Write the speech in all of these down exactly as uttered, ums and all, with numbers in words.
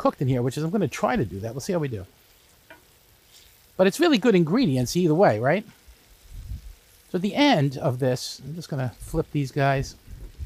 cooked in here, which is I'm going to try to do that. We'll see how we do. But it's really good ingredients either way, right? So at the end of this, I'm just going to flip these guys.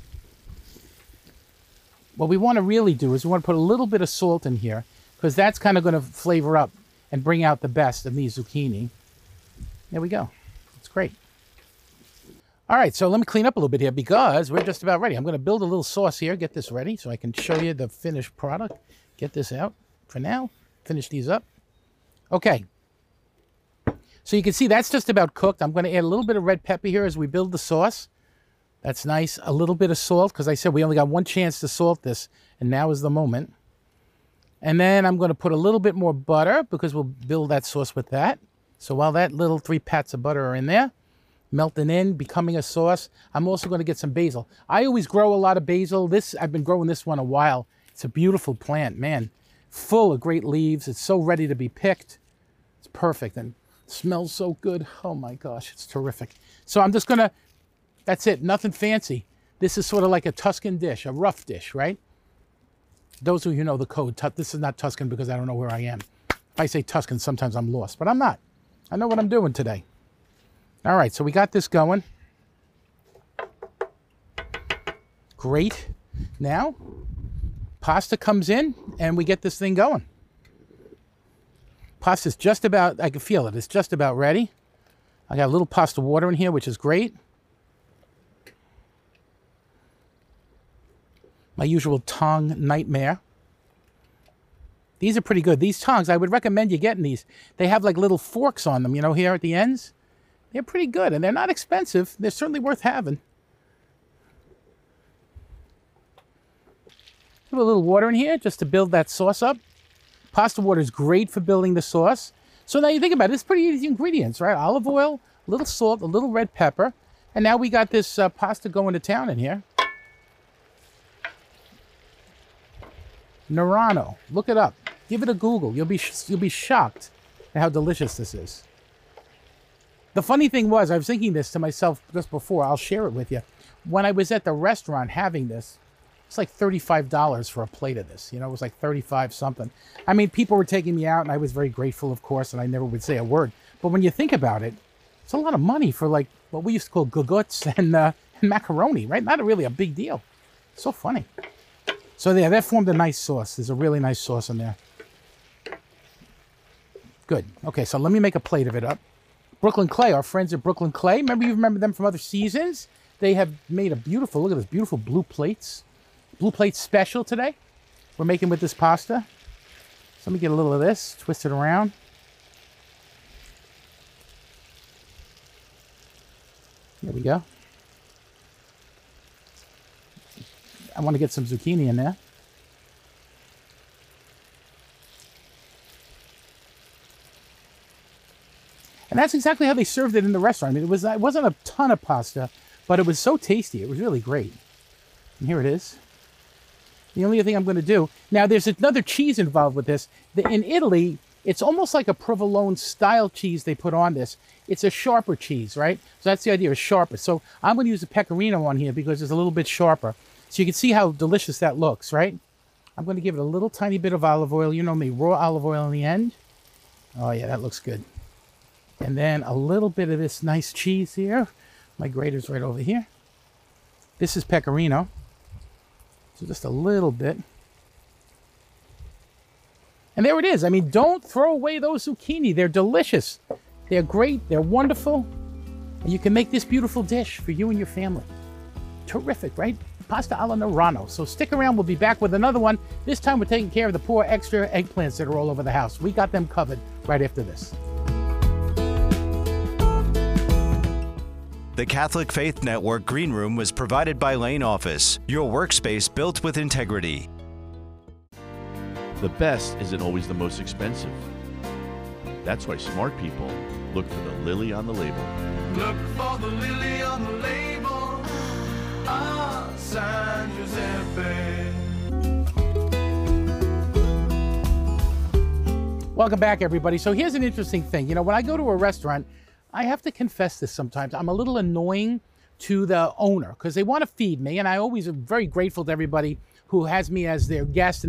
What we want to really do is we want to put a little bit of salt in here because that's kind of going to flavor up and bring out the best of these zucchini. There we go. It's great. All right, so let me clean up a little bit here because we're just about ready. I'm going to build a little sauce here, get this ready so I can show you the finished product. Get this out for now. Finish these up. Okay. So you can see that's just about cooked. I'm going to add a little bit of red pepper here as we build the sauce. That's nice. A little bit of salt because I said we only got one chance to salt this, and now is the moment. And then I'm going to put a little bit more butter because we'll build that sauce with that. So while that little three pats of butter are in there, melting in, becoming a sauce, I'm also going to get some basil. I always grow a lot of basil. This I've been growing this one a while. It's a beautiful plant, man. Full of great leaves. It's so ready to be picked. It's perfect and smells so good. Oh my gosh, it's terrific. So I'm just going to, that's it, nothing fancy. This is sort of like a Tuscan dish, a rough dish, right? Those of you who know the code, this is not Tuscan because I don't know where I am. If I say Tuscan, sometimes I'm lost, but I'm not. I know what I'm doing today. All right, so we got this going. Great. Now, pasta comes in and we get this thing going. Pasta's just about, I can feel it, it's just about ready. I got a little pasta water in here, which is great. My usual tong nightmare. These are pretty good. These tongs, I would recommend you getting these. They have like little forks on them, you know, here at the ends. They're pretty good, and they're not expensive. They're certainly worth having. Put a little water in here just to build that sauce up. Pasta water is great for building the sauce. So now you think about it, it's pretty easy ingredients, right? Olive oil, a little salt, a little red pepper, and now we got this uh, pasta going to town in here. Nerano, look it up. Give it a Google. You'll be you'll be shocked at how delicious this is. The funny thing was, I was thinking this to myself just before. I'll share it with you. When I was at the restaurant having this, it's like thirty-five dollars for a plate of this. You know, it was like thirty-five something. I mean, people were taking me out, and I was very grateful, of course, and I never would say a word. But when you think about it, it's a lot of money for like what we used to call guguts and, uh, and macaroni, right? Not really a big deal. So funny. So yeah, that formed a nice sauce. There's a really nice sauce in there. Good. Okay, so let me make a plate of it up. Brooklyn Clay, our friends at Brooklyn Clay. Remember, you remember them from other seasons? They have made a beautiful, look at this, beautiful blue plates. Blue plate special today. We're making with this pasta. So let me get a little of this, twist it around. There we go. I want to get some zucchini in there. And that's exactly how they served it in the restaurant. I mean, it, was, it wasn't a ton of pasta, but it was so tasty. It was really great. And here it is. The only thing I'm going to do, now there's another cheese involved with this. The, in Italy, it's almost like a provolone style cheese they put on this. It's a sharper cheese, right? So that's the idea, it's sharper. So I'm going to use a pecorino on here because it's a little bit sharper. So you can see how delicious that looks, right? I'm going to give it a little tiny bit of olive oil. You know me, raw olive oil in the end. Oh yeah, that looks good. And then a little bit of this nice cheese here. My grater's right over here. This is pecorino. So just a little bit. And there it is. I mean, don't throw away those zucchini. They're delicious. They're great. They're wonderful. And you can make this beautiful dish for you and your family. Terrific, right? Pasta alla Nerano. So stick around. We'll be back with another one. This time we're taking care of the poor extra eggplants that are all over the house. We got them covered right after this. The Catholic Faith Network Green Room was provided by Lane Office, your workspace built with integrity. The best isn't always the most expensive. That's why smart people look for the lily on the label. Look for the lily on the label. Ah, San Giuseppe. Welcome back, everybody. So here's an interesting thing. You know, when I go to a restaurant, I have to confess this sometimes. I'm a little annoying to the owner because they want to feed me, and I always am very grateful to everybody who has me as their guest.